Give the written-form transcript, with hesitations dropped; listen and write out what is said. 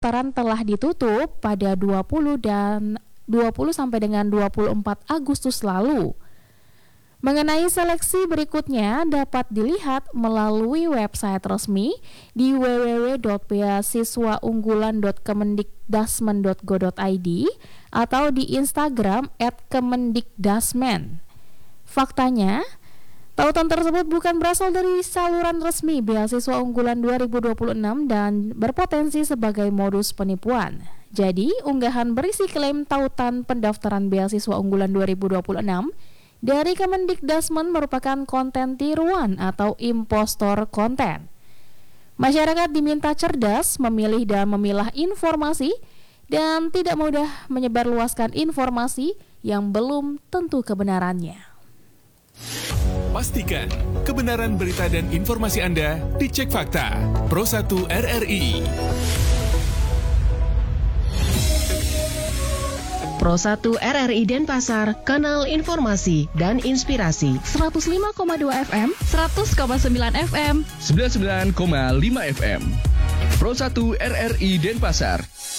pendaftaran telah ditutup pada 20 sampai dengan 24 Agustus lalu. Mengenai seleksi berikutnya dapat dilihat melalui website resmi di www.beasiswaunggulan.kemendikdasmen.go.id atau di Instagram @kemendikdasmen. Faktanya, tautan tersebut bukan berasal dari saluran resmi Beasiswa Unggulan 2026 dan berpotensi sebagai modus penipuan. Jadi, unggahan berisi klaim tautan pendaftaran Beasiswa Unggulan 2026 dari Kemendikdasmen merupakan konten tiruan atau impostor konten. Masyarakat diminta cerdas memilih dan memilah informasi dan tidak mudah menyebarluaskan informasi yang belum tentu kebenarannya. Pastikan kebenaran berita dan informasi Anda dicek fakta. Pro 1 RRI. Pro 1 RRI Denpasar, kanal informasi dan inspirasi. 105,2 FM, 100,9 FM, 99,5 FM. Pro 1 RRI Denpasar.